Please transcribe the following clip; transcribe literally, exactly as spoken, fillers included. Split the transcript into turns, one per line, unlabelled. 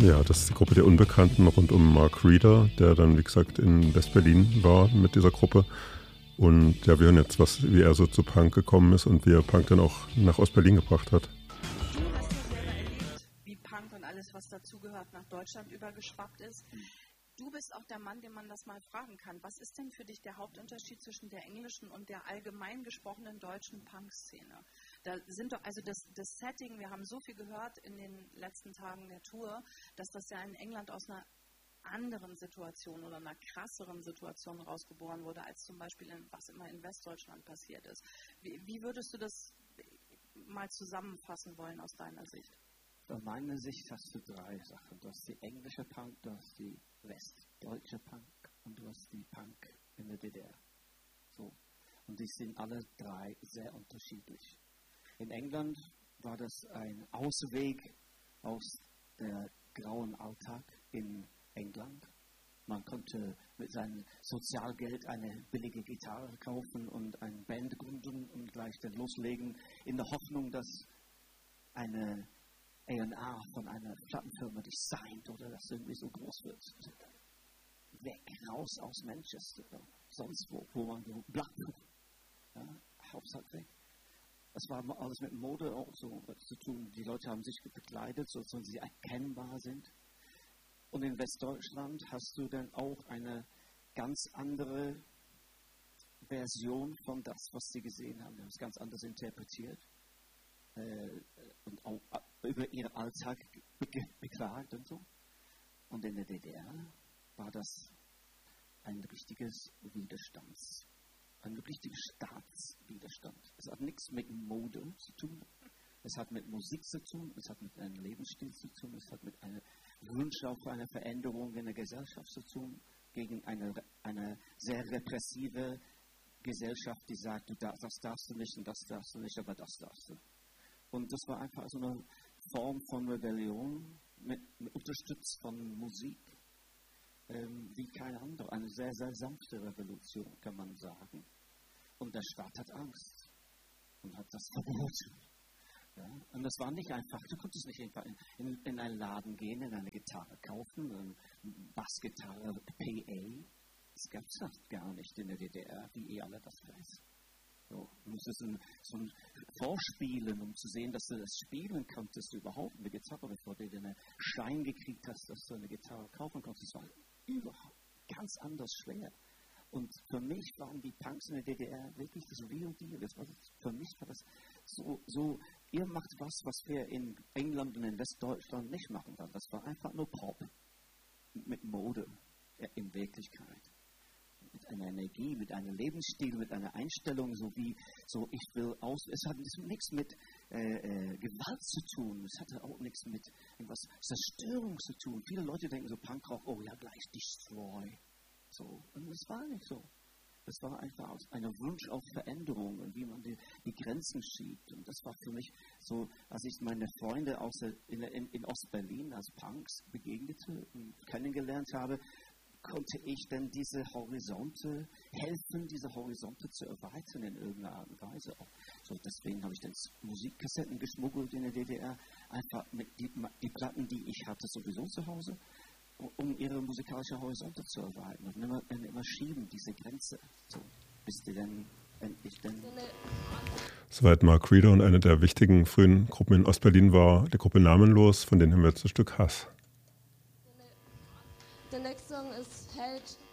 Ja, das ist die Gruppe der Unbekannten rund um Mark Reeder, der dann, wie gesagt, in West-Berlin war mit dieser Gruppe. Und ja, wir hören jetzt, was, wie er so zu Punk gekommen ist und wie er Punk dann auch nach Ost-Berlin gebracht hat.
Du hast ja selber erlebt, wie Punk und alles, was dazugehört, nach Deutschland übergeschwappt ist. Du bist auch der Mann, den man das mal fragen kann. Was ist denn für dich der Hauptunterschied zwischen der englischen und der allgemein gesprochenen deutschen Punk-Szene? Da sind doch, also das, das Setting, wir haben so viel gehört in den letzten Tagen der Tour, dass das ja in England aus einer anderen Situation oder einer krasseren Situation rausgeboren wurde, als zum Beispiel in, was immer in Westdeutschland passiert ist. Wie, wie würdest du das mal zusammenfassen wollen aus deiner Sicht?
Aus meiner Sicht hast du drei Sachen. Du hast die englische Punk, du hast die westdeutsche Punk und du hast die Punk in der D D R. So. Und die sind alle drei sehr unterschiedlich. In England war das ein Ausweg aus der grauen Alltag in England. Man konnte mit seinem Sozialgeld eine billige Gitarre kaufen und eine Band gründen und gleich dann loslegen, in der Hoffnung, dass eine A und R von einer Plattenfirma dich signed oder das irgendwie so groß wird. Weg, raus aus Manchester, sonst wo, wo man so Blackpool, ja, Hauptsache weg. Das war alles mit Mode auch so zu tun. Die Leute haben sich bekleidet, so dass sie erkennbar sind. Und in Westdeutschland hast du dann auch eine ganz andere Version von das, was sie gesehen haben. Die haben es ganz anders interpretiert äh, und auch über ihren Alltag be- beklagt und so. Und in der D D R war das ein richtiges Widerstands, ein richtiger Staatswiderstand. Es hat nichts mit Mode zu tun, es hat mit Musik zu tun, es hat mit einem Lebensstil zu tun, es hat mit einem Wunsch auf eine Veränderung in der Gesellschaft zu tun, gegen eine, eine sehr repressive Gesellschaft, die sagt, du darfst, das darfst du nicht und das darfst du nicht, aber das darfst du. Und das war einfach so eine Form von Rebellion, mit, mit unterstützt von Musik, ähm, wie keine andere. Eine sehr, sehr sanfte Revolution, kann man sagen. Und der Staat hat Angst und hat das verboten. Ja? Und das war nicht einfach, du konntest nicht einfach in, in, in einen Laden gehen, in eine Gitarre kaufen, eine Bassgitarre, P A. Das gab es gar nicht in der D D R, wie ihr alle das wisst. So, du musstest ein, so ein Vorspielen, um zu sehen, dass du das spielen konntest, überhaupt eine Gitarre, bevor du den Schein gekriegt hast, dass du eine Gitarre kaufen konntest. Das war überhaupt ganz anders schwer. Und für mich waren die Punks in der D D R wirklich das Real Deal. Das war, für mich war das so, so, ihr macht was, was wir in England und in Westdeutschland nicht machen. Das war einfach nur Pop mit Mode in Wirklichkeit. Mit einer Energie, mit einem Lebensstil, mit einer Einstellung, so wie, so ich will aus, es hat nichts mit äh, äh, Gewalt zu tun, es hatte auch nichts mit irgendwas Zerstörung zu tun. Viele Leute denken so, Punkrock, oh ja, gleich Destroy. So, und das war nicht so. Das war einfach ein Wunsch auf Veränderung und wie man die, die Grenzen schiebt. Und das war für mich so, als ich meine Freunde aus der, in, in, in Ostberlin als Punks begegnete und kennengelernt habe, konnte ich denn diese Horizonte helfen, diese Horizonte zu erweitern in irgendeiner Art und Weise. So, deswegen habe ich dann Musikkassetten geschmuggelt in der D D R, einfach mit die, die Platten, die ich hatte, sowieso zu Hause, um ihre musikalische Horizonte zu erweitern und immer, immer schieben, diese Grenze, so, bis die dann endlich dann...
Soweit Mark Reeder, und eine der wichtigen frühen Gruppen in Ostberlin war die Gruppe Namenlos, von denen haben wir jetzt ein Stück Hass.
The next song is Held